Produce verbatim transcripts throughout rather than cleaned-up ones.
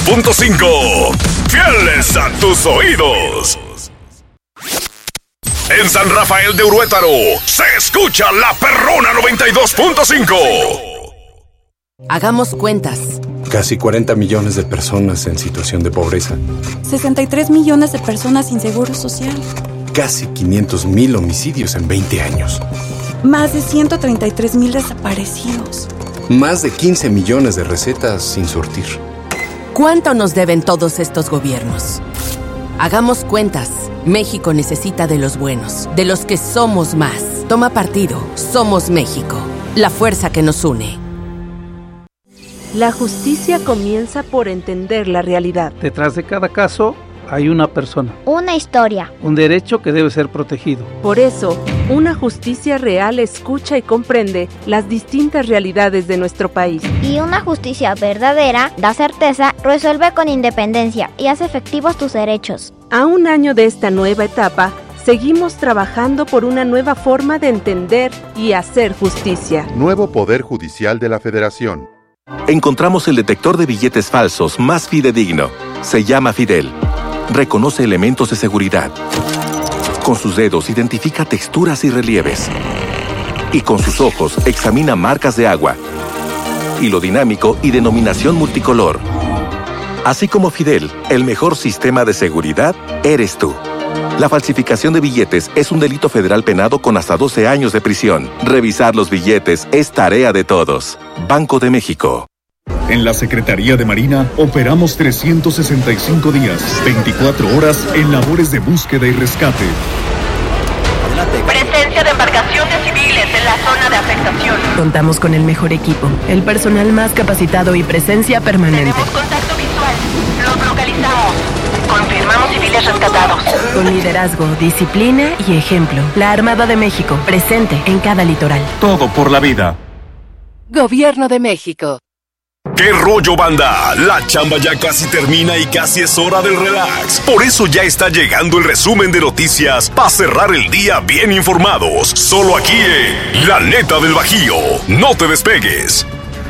Punto cinco. Fieles a tus oídos. En San Rafael de Uruétaro se escucha La Perrona noventa y dos punto cinco. Hagamos cuentas. Casi cuarenta millones de personas en situación de pobreza. sesenta y tres millones de personas sin seguro social. Casi quinientos mil homicidios en veinte años. Más de ciento treinta y tres mil desaparecidos. Más de quince millones de recetas sin surtir. ¿Cuánto nos deben todos estos gobiernos? Hagamos cuentas. México necesita de los buenos, de los que somos más. Toma partido. Somos México. La fuerza que nos une. La justicia comienza por entender la realidad. Detrás de cada caso hay una persona. Una historia. Un derecho que debe ser protegido. Por eso, una justicia real escucha y comprende las distintas realidades de nuestro país. Y una justicia verdadera da certeza, resuelve con independencia y hace efectivos tus derechos. A un año de esta nueva etapa, seguimos trabajando por una nueva forma de entender y hacer justicia. Nuevo Poder Judicial de la Federación. Encontramos el detector de billetes falsos más fidedigno. Se llama Fidel. Reconoce elementos de seguridad. Con sus dedos identifica texturas y relieves. Y con sus ojos examina marcas de agua, hilo dinámico y denominación multicolor. Así como Fidel, el mejor sistema de seguridad eres tú. La falsificación de billetes es un delito federal penado con hasta doce años de prisión. Revisar los billetes es tarea de todos. Banco de México. En la Secretaría de Marina operamos trescientos sesenta y cinco días, veinticuatro horas en labores de búsqueda y rescate. Presencia de embarcaciones civiles en la zona de afectación. Contamos con el mejor equipo, el personal más capacitado y presencia permanente. Tenemos contacto visual. Los localizamos. Confirmamos civiles rescatados. Con liderazgo, disciplina y ejemplo. La Armada de México, presente en cada litoral. Todo por la vida. Gobierno de México. ¡Qué rollo, banda! La chamba ya casi termina y casi es hora del relax. Por eso ya está llegando el resumen de noticias para cerrar el día bien informados. Solo aquí en La Neta del Bajío. No te despegues.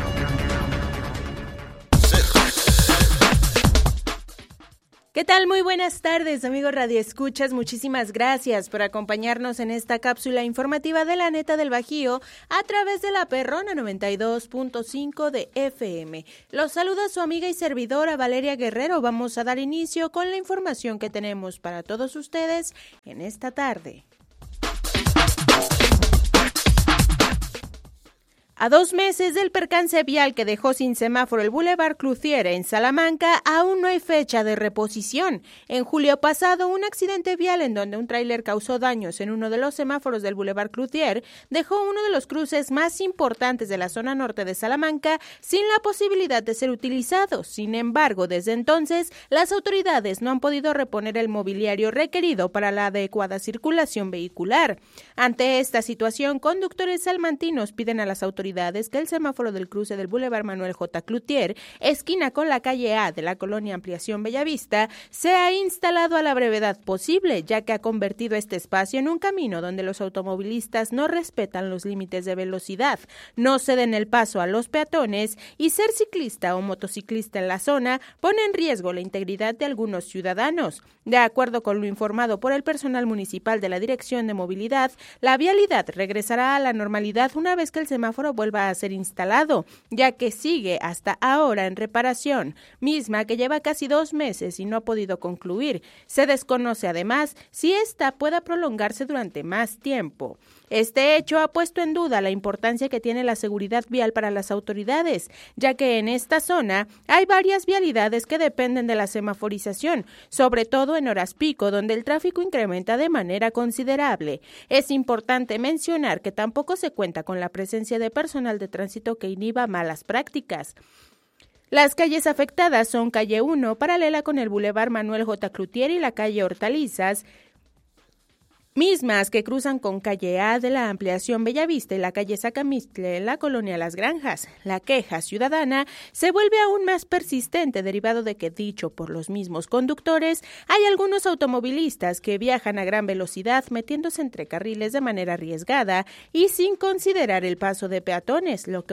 ¿Qué tal? Muy buenas tardes, amigos radioescuchas. Muchísimas gracias por acompañarnos en esta cápsula informativa de La Neta del Bajío a través de La Perrona noventa y dos punto cinco de F M. Los saluda su amiga y servidora Valeria Guerrero. Vamos a dar inicio con la información que tenemos para todos ustedes en esta tarde. A dos meses del percance vial que dejó sin semáforo el Boulevard Cloutier en Salamanca, aún no hay fecha de reposición. En julio pasado, un accidente vial en donde un tráiler causó daños en uno de los semáforos del Boulevard Cloutier dejó uno de los cruces más importantes de la zona norte de Salamanca sin la posibilidad de ser utilizado. Sin embargo, desde entonces, las autoridades no han podido reponer el mobiliario requerido para la adecuada circulación vehicular. Ante esta situación, conductores salmantinos piden a las autoridades que el semáforo del cruce del Boulevard Manuel J. Cloutier, esquina con la calle A de la colonia Ampliación Bellavista, sea instalado a la brevedad posible, ya que ha convertido este espacio en un camino donde los automovilistas no respetan los límites de velocidad, no ceden el paso a los peatones y ser ciclista o motociclista en la zona pone en riesgo la integridad de algunos ciudadanos. De acuerdo con lo informado por el personal municipal de la Dirección de Movilidad, la vialidad regresará a la normalidad una vez que el semáforo vuelva a ser instalado, ya que sigue hasta ahora en reparación, misma que lleva casi dos meses y no ha podido concluir. Se desconoce además si esta pueda prolongarse durante más tiempo. Este hecho ha puesto en duda la importancia que tiene la seguridad vial para las autoridades, ya que en esta zona hay varias vialidades que dependen de la semaforización, sobre todo en horas pico, donde el tráfico incrementa de manera considerable. Es importante mencionar que tampoco se cuenta con la presencia de personal de tránsito que inhiba malas prácticas. Las calles afectadas son calle uno, paralela con el Boulevard Manuel J. Cloutier y la calle Hortalizas, mismas que cruzan con calle A de la Ampliación Bellavista y la calle Sacamistle en la colonia Las Granjas. La queja ciudadana se vuelve aún más persistente derivado de que, dicho por los mismos conductores, hay algunos automovilistas que viajan a gran velocidad metiéndose entre carriles de manera arriesgada y sin considerar el paso de peatones, lo que